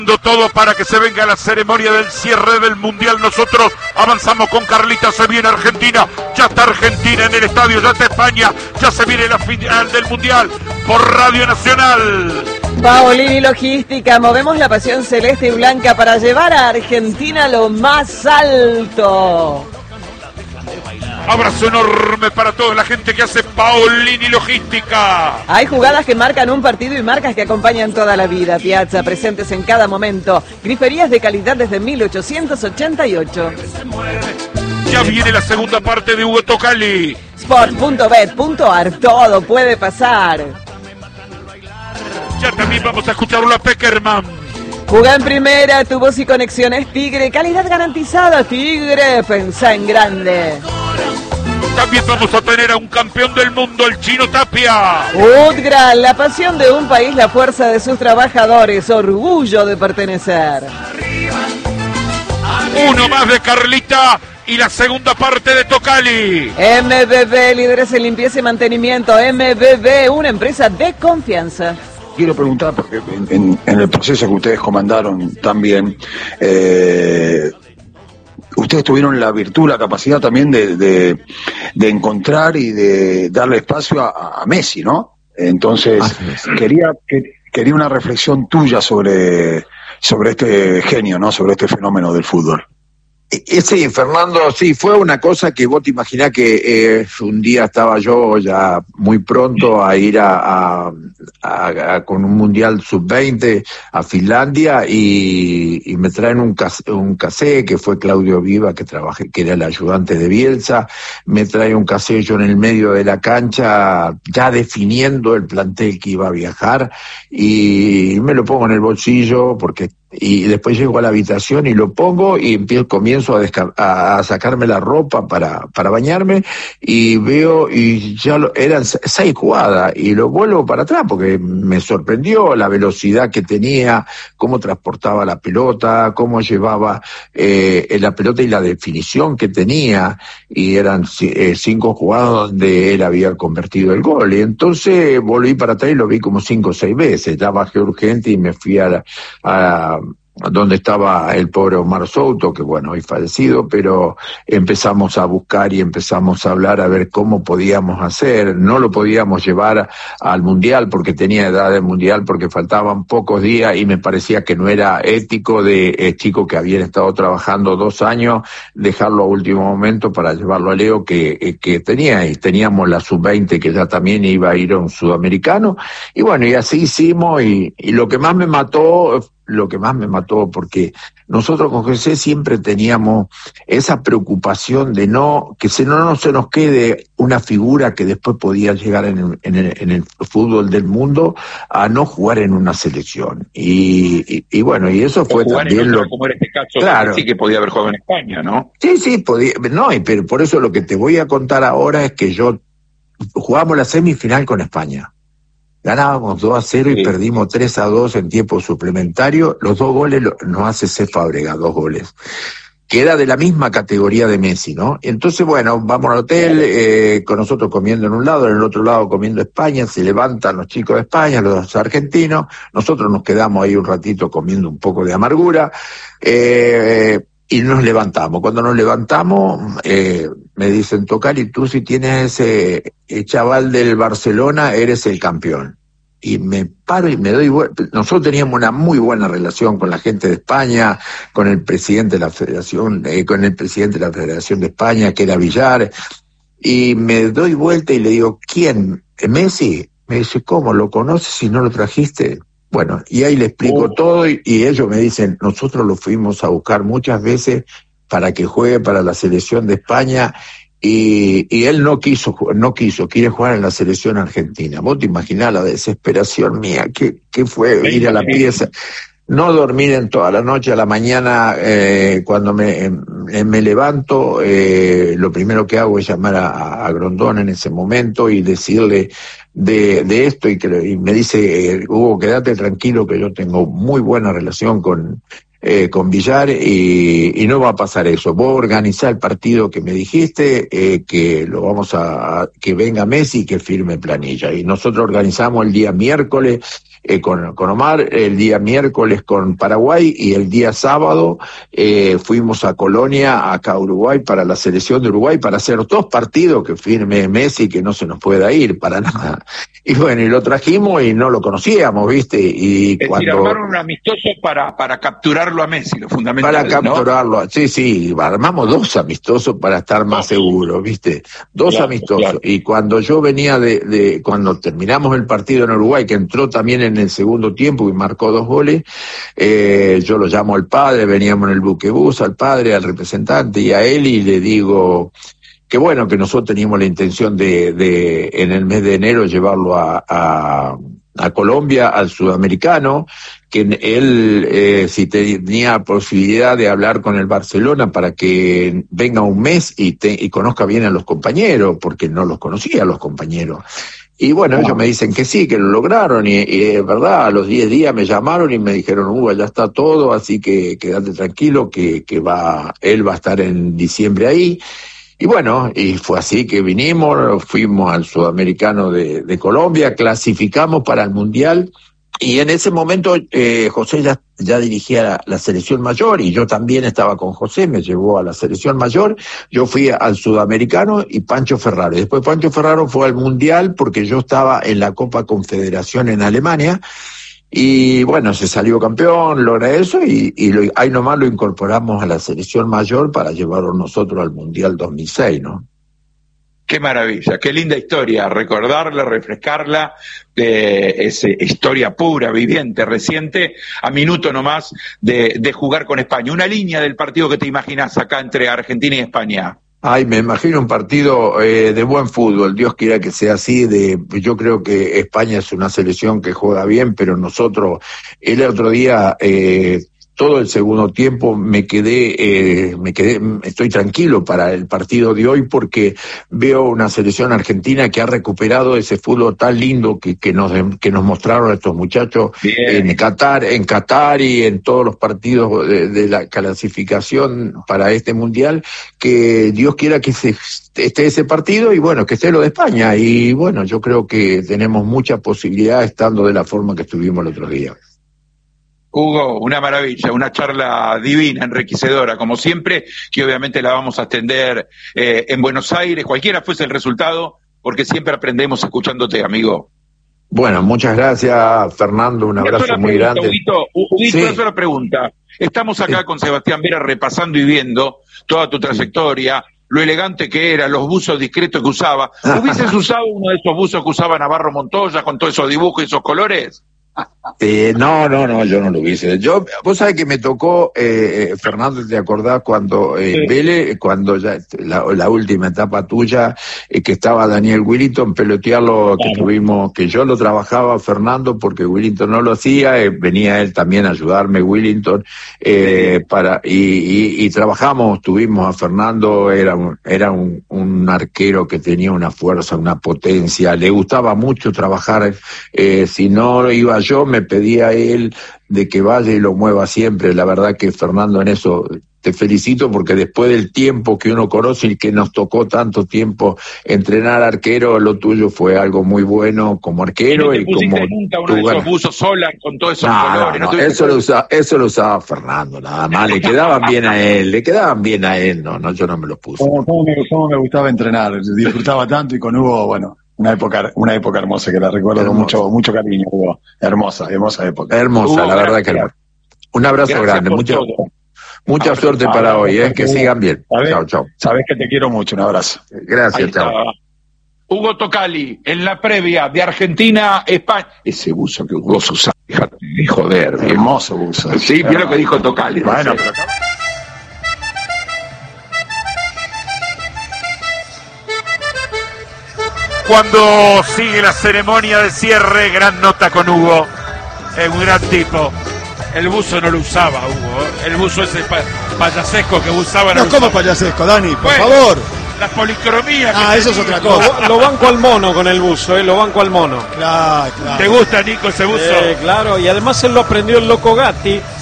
Todo para que se venga la ceremonia del cierre del Mundial. Nosotros avanzamos con Carlita, se viene Argentina, ya está Argentina en el estadio, ya está España, ya se viene la final del Mundial por Radio Nacional. Paolini Logística, movemos la pasión celeste y blanca para llevar a Argentina a lo más alto. Abrazo enorme para toda la gente que hace Paolini Logística. Hay jugadas que marcan un partido y marcas que acompañan toda la vida. Piazza, presentes en cada momento. Griferías de calidad desde 1888. Ya viene la segunda parte de Hugo Tocali. Sport.bet.ar, todo puede pasar. Ya también vamos a escuchar a Peckerman. Juega en primera, tu voz y conexiones Tigre, calidad garantizada. Tigre, pensá en grande. También vamos a tener a un campeón del mundo, el Chino Tapia. Udgran, la pasión de un país, la fuerza de sus trabajadores, orgullo de pertenecer. Uno más de Carlita y la segunda parte de Tocali. MBB, líderes en limpieza y mantenimiento. MBB, una empresa de confianza. Quiero preguntar, porque en el proceso que ustedes comandaron también, ustedes tuvieron la virtud, la capacidad también de encontrar y de darle espacio a Messi, ¿no? Entonces, quería una reflexión tuya sobre este genio, ¿no? Sobre este fenómeno del fútbol. Sí, Fernando, sí, fue una cosa que vos te imaginás que un día estaba yo ya muy pronto a ir con un Mundial Sub-20 a Finlandia y me traen un casé que fue Claudio Viva, que era el ayudante de Bielsa, me trae un casé yo en el medio de la cancha ya definiendo el plantel que iba a viajar y me lo pongo en el bolsillo y después llego a la habitación y lo pongo y comienzo a sacarme la ropa para bañarme y veo y ya eran 6 jugadas y lo vuelvo para atrás porque me sorprendió la velocidad que tenía, cómo transportaba la pelota, cómo llevaba la pelota y la definición que tenía y eran 5 jugadas donde él había convertido el gol y entonces volví para atrás y lo vi como 5 o 6 veces, ya bajé urgente y me fui a donde estaba el pobre Omar Souto, que bueno, hoy fallecido, pero empezamos a buscar y empezamos a hablar a ver cómo podíamos hacer. No lo podíamos llevar al Mundial porque tenía edad de Mundial, porque faltaban pocos días y me parecía que no era ético de chico que habían estado trabajando 2 años, dejarlo a último momento para llevarlo a Leo que tenía, y teníamos la Sub-20 que ya también iba a ir a un sudamericano, y bueno, y así hicimos, y lo que más me mató porque nosotros con José siempre teníamos esa preocupación de que no se nos quede una figura que después podía llegar en el fútbol del mundo a no jugar en una selección. Y bueno, y eso fue también como era este caso, claro. Sí que podía haber jugado en España, ¿no? Sí, podía, pero por eso lo que te voy a contar ahora es que jugamos la semifinal con España. Ganábamos 2-0 y perdimos 3-2 en tiempo suplementario. Los 2 goles nos hace Cesc Fábregas, 2 goles. Que era de la misma categoría de Messi, ¿no? Entonces, bueno, vamos al hotel, con nosotros comiendo en un lado, en el otro lado comiendo España, se levantan los chicos de España, los argentinos, nosotros nos quedamos ahí un ratito comiendo un poco de amargura, y nos levantamos. Cuando nos levantamos, me dicen, Tocali, tú si tienes ese chaval del Barcelona, eres el campeón. Y me paro y me doy vuelta. Nosotros teníamos una muy buena relación con la gente de España, con el presidente de la Federación, de España, que era Villar, y me doy vuelta y le digo, ¿quién? ¿Messi? Me dice, ¿cómo? ¿Lo conoces si no lo trajiste? Bueno, y ahí le explico todo y ellos me dicen, nosotros lo fuimos a buscar muchas veces para que juegue para la selección de España y él no quiso, quiere jugar en la selección argentina. Vos te imaginás la desesperación mía, que fue ir a la pieza, no dormir en toda la noche, a la mañana, cuando me levanto, lo primero que hago es llamar a Grondón en ese momento y decirle de esto y me dice, Hugo, quédate tranquilo que yo tengo muy buena relación con con Villar, y no va a pasar eso. Vos organizás el partido que me dijiste, que lo vamos que venga Messi y que firme planilla. Y nosotros organizamos el día miércoles con Omar, el día miércoles con Paraguay, y el día sábado fuimos a Colonia, acá a Uruguay, para la selección de Uruguay, para hacer 2 partidos que firme Messi, que no se nos pueda ir para nada. Y bueno, y lo trajimos y no lo conocíamos, ¿viste? Y es cuando... decir, armaron un amistoso para capturarlo a Messi, lo fundamental. Para capturarlo, ¿no? Sí, armamos 2 amistosos para estar más seguros, ¿viste? 2 amistosos. Claro. Y cuando yo venía cuando terminamos el partido en Uruguay, que entró también en el segundo tiempo y marcó 2 goles, yo lo llamo al padre, veníamos en el buquebús, al padre, al representante y a él, y le digo que bueno, que nosotros teníamos la intención de en el mes de enero llevarlo a Colombia, al sudamericano, que él si tenía posibilidad de hablar con el Barcelona para que venga un mes y conozca bien a los compañeros, porque no los conocía a los compañeros. Y bueno, ellos me dicen que sí, que lo lograron, y es verdad, a los 10 días me llamaron y me dijeron, ya está todo, así que quédate tranquilo, que él va a estar en diciembre ahí. Y bueno, y fue así que vinimos, fuimos al Sudamericano de Colombia, clasificamos para el Mundial, y en ese momento José ya dirigía la selección mayor, y yo también estaba con José, me llevó a la selección mayor, yo fui al Sudamericano y Pancho Ferraro. Después Pancho Ferraro fue al Mundial porque yo estaba en la Copa Confederación en Alemania, y bueno, se salió campeón, logra eso, y ahí nomás lo incorporamos a la selección mayor para llevarlo nosotros al Mundial 2006, ¿no? Qué maravilla, qué linda historia, recordarla, refrescarla, es historia pura, viviente, reciente, a minuto nomás de jugar con España. Una línea del partido que te imaginas acá entre Argentina y España. Ay, me imagino un partido de buen fútbol, Dios quiera que sea así. Yo creo que España es una selección que juega bien, pero nosotros, el otro día, todo el segundo tiempo me quedé, estoy tranquilo para el partido de hoy, porque veo una selección argentina que ha recuperado ese fútbol tan lindo que nos mostraron estos muchachos en Qatar y en todos los partidos de la clasificación para este mundial, que Dios quiera que esté ese partido, y bueno, que esté lo de España, y bueno, yo creo que tenemos mucha posibilidad estando de la forma que estuvimos el otro día. Hugo, una maravilla, una charla divina, enriquecedora, como siempre, que obviamente la vamos a extender en Buenos Aires, cualquiera fuese el resultado, porque siempre aprendemos escuchándote, amigo. Bueno, muchas gracias, Fernando, un abrazo muy grande. Huguito, sí. Una sola pregunta. Estamos acá con Sebastián Vera repasando y viendo toda tu trayectoria, lo elegante que era, los buzos discretos que usaba. ¿Hubieses usado uno de esos buzos que usaba Navarro Montoya con todos esos dibujos y esos colores? No, yo no lo hice. Vos sabés que me tocó, Fernando, ¿te acordás cuando Vélez, cuando ya la última etapa tuya, que estaba Daniel Willington, pelotearlo, que tuvimos, que yo lo trabajaba, Fernando, porque Willington no lo hacía, venía él también a ayudarme, Willington, y trabajamos, tuvimos a Fernando, era un arquero que tenía una fuerza, una potencia, le gustaba mucho trabajar, si no iba yo, me pedía a él de que vaya y lo mueva siempre. La verdad que, Fernando, en eso te felicito, porque después del tiempo que uno conoce y que nos tocó tanto tiempo entrenar arquero, lo tuyo fue algo muy bueno como arquero. ¿Y como nunca uno de esos buzos sola con todos esos colores? No, eso lo usaba Fernando, nada más. Le quedaban bien a él, no, yo no me los puse. Cómo me gustaba entrenar, disfrutaba tanto, y con Hugo, bueno, una época hermosa que la recuerdo con mucho cariño, Hugo. Hermosa época. Hermosa, Hugo, la verdad que hermosa. Un abrazo grande, mucha suerte para hoy, que sigan bien. Chao. Sabés que te quiero mucho, un abrazo. Gracias, chao. Hugo Tocali, en la previa de Argentina-España. Ese buzo que vos usás, fíjate, joder. Hermoso buzo. Sí, vio lo que dijo Tocali. Bueno, pero... Cuando sigue la ceremonia de cierre, gran nota con Hugo, es un gran tipo. El buzo no lo usaba, Hugo, el buzo ese payasesco que usaba. No, ¿cómo payasesco, Dani? Por favor. La policromía. Eso es otra cosa. Lo banco al mono con el buzo, lo banco al mono. Claro. ¿Te gusta, Nico, ese buzo? Claro, y además él lo aprendió el Loco Gatti,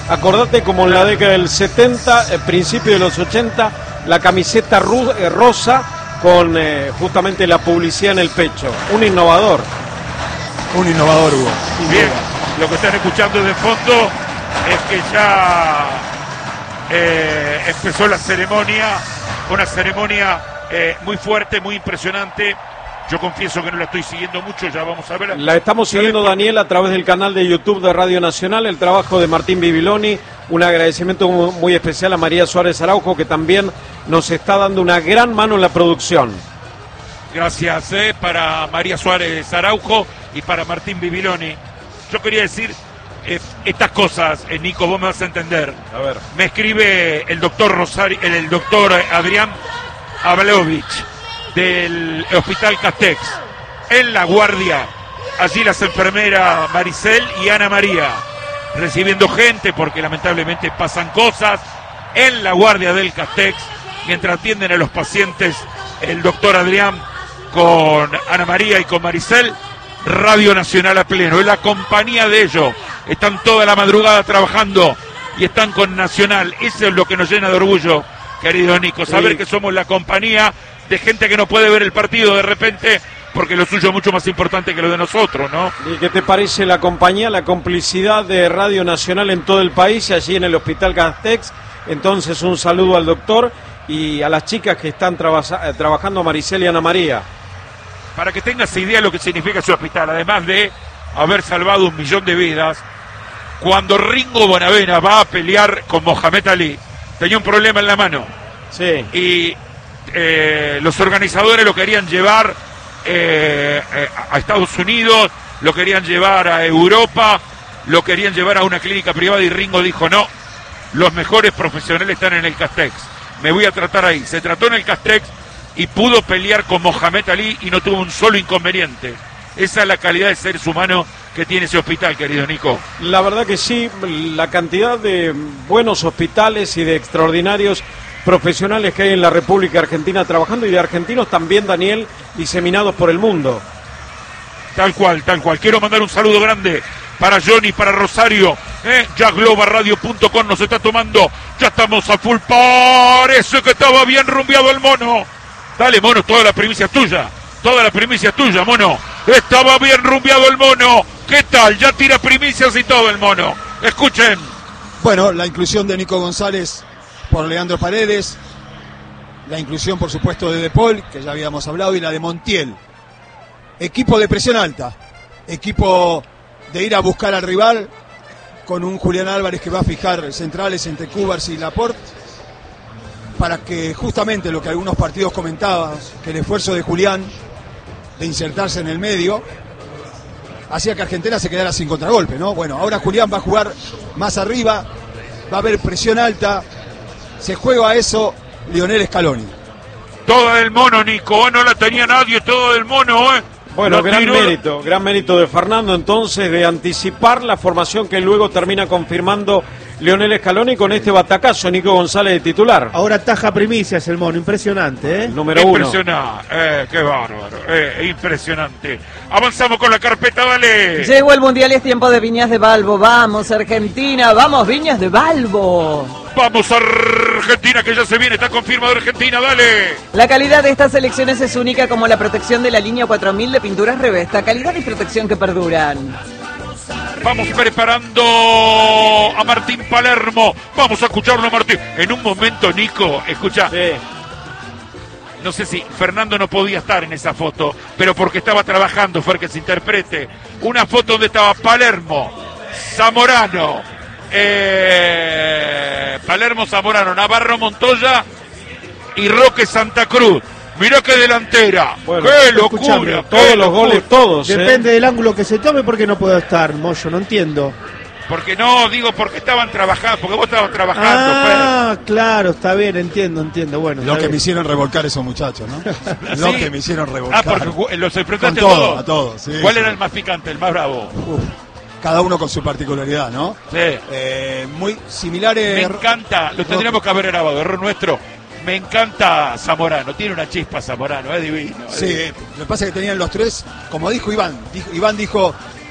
Acordate como en la década del 70, principio de los 80, la camiseta rosa con justamente la publicidad en el pecho. Un innovador. Un innovador, Hugo. Bien, lo que están escuchando de fondo es que ya empezó la ceremonia, una ceremonia muy fuerte, muy impresionante. Yo confieso que no la estoy siguiendo mucho, ya vamos a ver. La estamos siguiendo, Daniel, a través del canal de YouTube de Radio Nacional, el trabajo de Martín Bibiloni. Un agradecimiento muy especial a María Suárez Araujo, que también nos está dando una gran mano en la producción. Gracias para María Suárez Araujo y para Martín Bibiloni. Yo quería decir estas cosas, Nico, vos me vas a entender. A ver. Me escribe el doctor el doctor Adrián Ablovich del Hospital Castex, en la guardia, allí las enfermeras Maricel y Ana María, recibiendo gente porque lamentablemente pasan cosas, en la guardia del Castex, mientras atienden a los pacientes el doctor Adrián con Ana María y con Maricel. Radio Nacional a pleno, es la compañía de ellos, están toda la madrugada trabajando y están con Nacional. Eso es lo que nos llena de orgullo, querido Nico, saber que somos la compañía de gente que no puede ver el partido de repente porque lo suyo es mucho más importante que lo de nosotros, ¿no? ¿Y qué te parece la compañía, la complicidad de Radio Nacional en todo el país, allí en el Hospital Castex? Entonces un saludo al doctor y a las chicas que están trabajando, Maricel y Ana María. Para que tengas idea de lo que significa ese hospital, además de haber salvado 1 millón de vidas, cuando Ringo Bonavena va a pelear con Mohamed Ali, tenía un problema en la mano. Sí. Y los organizadores lo querían llevar a Estados Unidos, lo querían llevar a Europa, lo querían llevar a una clínica privada y Ringo dijo no, los mejores profesionales están en el Castex, me voy a tratar ahí. Se trató en el Castex y pudo pelear con Mohamed Ali y no tuvo un solo inconveniente. Esa es la calidad de seres humanos que tiene ese hospital, querido Nico. La verdad que sí, la cantidad de buenos hospitales y de extraordinarios profesionales que hay en la República Argentina trabajando, y de argentinos también, Daniel, diseminados por el mundo. Tal cual, tal cual. Quiero mandar un saludo grande para Johnny, para Rosario, ya globaradio.com nos está tomando, ya estamos a full, parece que estaba bien rumbeado el mono. Dale, mono, toda la primicia es tuya, mono. Estaba bien rumbeado el mono. ¿Qué tal? Ya tira primicias y todo el mono. Escuchen. Bueno, la inclusión de Nico González por Leandro Paredes, la inclusión, por supuesto, de Paul, que ya habíamos hablado, y la de Montiel. Equipo de presión alta, equipo de ir a buscar al rival, con un Julián Álvarez que va a fijar centrales entre Cubars y Laporte, para que justamente lo que algunos partidos comentaban, que el esfuerzo de Julián de insertarse en el medio hacía que Argentina se quedara sin contragolpe, ¿no? Bueno, ahora Julián va a jugar más arriba, va a haber presión alta, se juega a eso Lionel Scaloni. Todo el mono, Nico, no la tenía nadie, todo el mono, Bueno, gran mérito de Fernando entonces de anticipar la formación que luego termina confirmando Lionel Scaloni con este batacazo, Nico González de titular. Ahora taja primicias el mono, impresionante, El número 1. Impresionante, qué bárbaro, impresionante. Avanzamos con la carpeta, dale. Llegó el Mundial, es tiempo de Viñas de Balbo. Vamos, Argentina, vamos, Viñas de Balbo. Vamos a Argentina, que ya se viene, está confirmado Argentina, dale. La calidad de estas selecciones es única, como la protección de la línea 4000 de pinturas Revesta. Calidad y protección que perduran. Vamos preparando a Martín Palermo. Vamos a escucharlo, Martín. En un momento, Nico, escucha. Sí. No sé si Fernando no podía estar en esa foto, pero porque estaba trabajando, fue el que se interprete. Una foto donde estaba Palermo, Zamorano, Navarro Montoya y Roque Santa Cruz. Mirá qué delantera, Bueno, qué locura. Todos los goles, todos. Depende del ángulo que se tome, porque no puedo estar, Moyo, no entiendo. Porque no, digo, porque estaban trabajando, porque vos estabas trabajando. Ah, claro, está bien, entiendo, bueno. Lo que bien. me hicieron revolcar esos muchachos, ¿no? Lo Sí. que me hicieron revolcar. Porque los enfrentaste Con a todo, todos. a todos, sí, ¿Cuál sí. era el más picante, el más bravo? Cada uno con su particularidad, ¿no? Sí. Muy similares. Me encanta, lo tendríamos que haber grabado, error nuestro. Me encanta Zamorano, tiene una chispa Zamorano, es divino. Sí, lo que pasa es que tenían los tres, como dijo Iván. Iván dijo,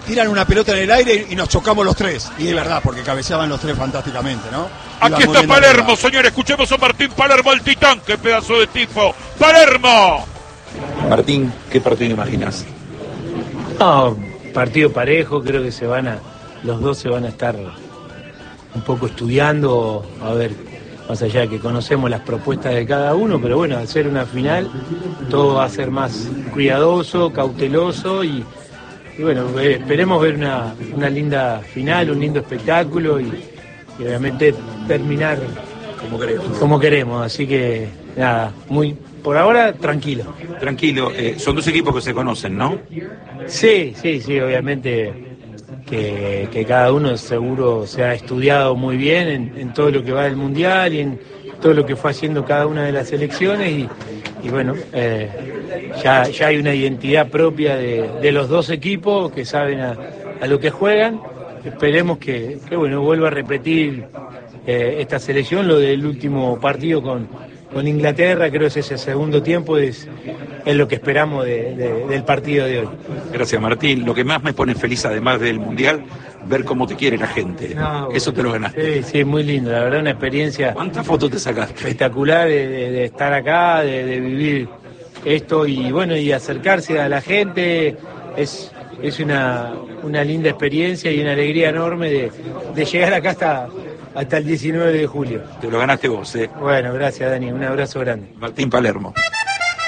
tiran una pelota en el aire y nos chocamos los tres. Y es verdad, porque cabeceaban los tres fantásticamente, ¿no? Aquí Iban muy está bien Palermo, arriba. señores. Escuchemos a Martín Palermo, el titán. ¡Qué pedazo de tifo! ¡Palermo! Martín, ¿qué partido imaginas? No, partido parejo, creo que los dos se van a estar un poco estudiando, a ver, más allá de que conocemos las propuestas de cada uno, pero bueno, al ser una final, todo va a ser más cuidadoso, cauteloso y bueno, esperemos ver una linda final, un lindo espectáculo y obviamente terminar como queremos, así que nada, por ahora tranquilo. Tranquilo, son dos equipos que se conocen, ¿no? Sí, obviamente que cada uno seguro se ha estudiado muy bien en todo lo que va del Mundial y en todo lo que fue haciendo cada una de las selecciones y bueno, ya hay una identidad propia de los dos equipos que saben a lo que juegan. Esperemos que bueno, vuelva a repetir esta selección, lo del último partido con Inglaterra, creo que ese segundo tiempo es lo que esperamos del partido de hoy. Gracias, Martín. Lo que más me pone feliz, además del Mundial, ver cómo te quiere la gente. No, eso te lo ganaste. Sí, muy lindo. La verdad, una experiencia. ¿Cuántas fotos te sacaste? Espectacular de estar acá, de vivir esto y bueno, y acercarse a la gente. Es una linda experiencia y una alegría enorme de llegar acá hasta el 19 de julio. Te lo ganaste vos, ¿eh? Bueno, gracias, Dani. Un abrazo grande. Martín Palermo.